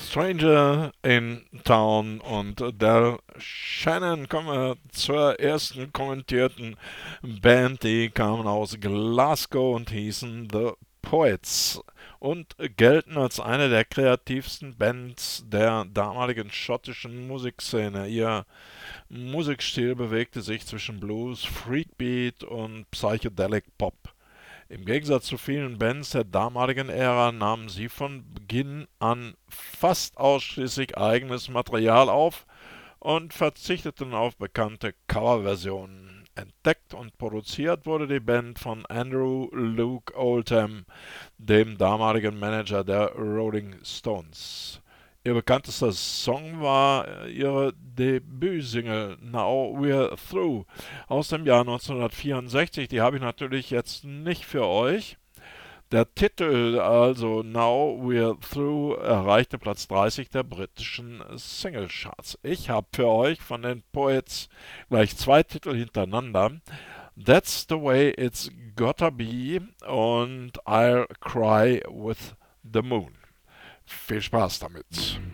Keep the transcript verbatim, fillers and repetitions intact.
Stranger in Town und Del Shannon. Kommen wir zur ersten kommentierten Band. Die kamen aus Glasgow und hießen The Poets und gelten als eine der kreativsten Bands der damaligen schottischen Musikszene. Ihr Musikstil bewegte sich zwischen Blues, Freakbeat und Psychedelic Pop. Im Gegensatz zu vielen Bands der damaligen Ära nahmen sie von Beginn an fast ausschließlich eigenes Material auf und verzichteten auf bekannte Coverversionen. Entdeckt und produziert wurde die Band von Andrew Luke Oldham, dem damaligen Manager der Rolling Stones. Ihr bekanntester Song war ihre Debütsingle Now We're Through aus dem Jahr neunzehnhundertvierundsechzig. Die habe ich natürlich jetzt nicht für euch. Der Titel, also Now We're Through, erreichte Platz dreißig der britischen Singlecharts. Ich habe für euch von den Poets gleich zwei Titel hintereinander. That's the Way It's Gotta Be und I'll Cry with the Moon. Viel Spaß damit.